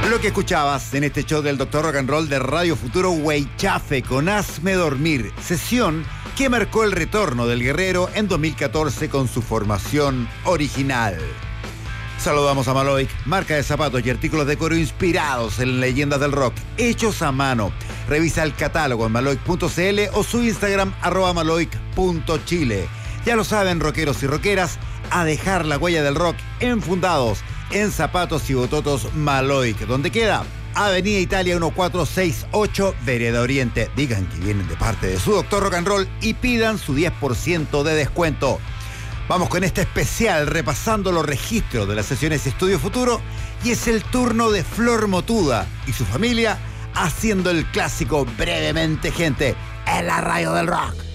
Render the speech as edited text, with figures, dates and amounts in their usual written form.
Lo que escuchabas en este show del Dr. Rock and Roll de Radio Futuro, Huaychafe con Hazme Dormir, sesión que marcó el retorno del guerrero en 2014 con su formación original. Saludamos a Maloic, marca de zapatos y artículos de cuero inspirados en leyendas del rock, hechos a mano. Revisa el catálogo en maloic.cl o su Instagram @maloic.chile. Ya lo saben, rockeros y rockeras, a dejar la huella del rock enfundados en zapatos y bototos Maloic. ¿Dónde queda? Avenida Italia 1468, Vereda Oriente. Digan que vienen de parte de su Dr. Rock and Roll y pidan su 10% de descuento. Vamos con este especial repasando los registros de las sesiones Estudio Futuro y es el turno de Flor Motuda y su familia haciendo el clásico Brevemente Gente en la radio del rock.